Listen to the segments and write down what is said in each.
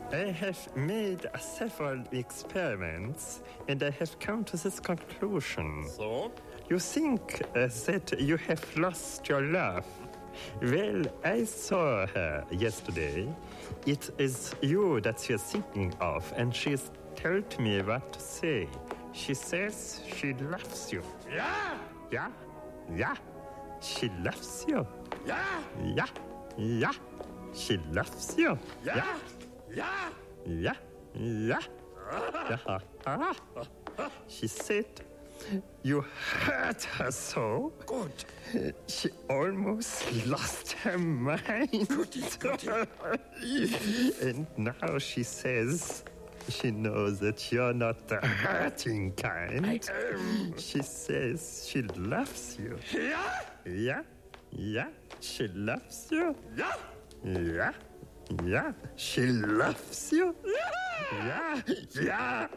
I have made several experiments and I have come to this conclusion. So? You think that you have lost your love. Well, I saw her yesterday. It is you that you're thinking of, and she's told me what to say. She says she loves you. Yeah? Yeah? Yeah? She loves you. Yeah? Yeah? Yeah? She loves you. Yeah? Yeah? Yeah? Yeah? Yeah? She said you hurt her so. Good. She almost lost her mind. Goody. And now she says she knows that you're not the hurting kind. She says she loves you. Yeah? Yeah? Yeah? She loves you. Yeah? Yeah? Yeah? She loves you. Yeah? Yeah?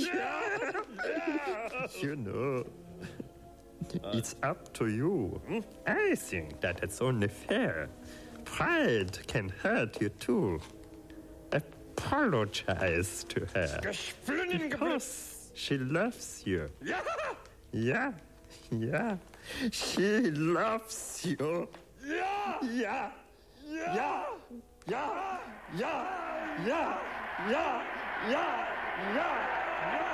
You know, it's up to you. I think that it's only fair. Pride can hurt you too. Apologize to her. Gesplünnen Because she loves you. Ja? Yeah, yeah. She loves you. Ja? Yeah, yeah, yeah, yeah, yeah, yeah, yeah, yeah.